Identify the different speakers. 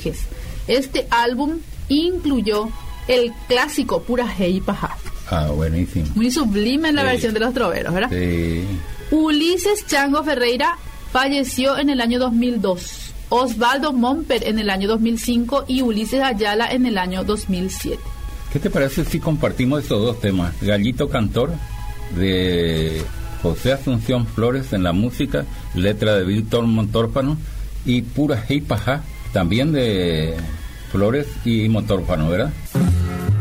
Speaker 1: Borges. Este álbum incluyó el clásico Pura Hey Pajá.
Speaker 2: Ah, buenísimo.
Speaker 1: Muy sublime en la versión de los troveros, ¿verdad?
Speaker 2: Sí.
Speaker 1: Ulises Chango Ferreira falleció en el año 2002. Osvaldo Momper en el año 2005 y Ulises Ayala en el año 2007.
Speaker 2: ¿Qué te parece si compartimos estos dos temas? Gallito Cantor, de José Asunción Flores en la música, letra de Víctor Montórfano, y Pura Hey Pajá, también de Flores y Montórfano, ¿verdad?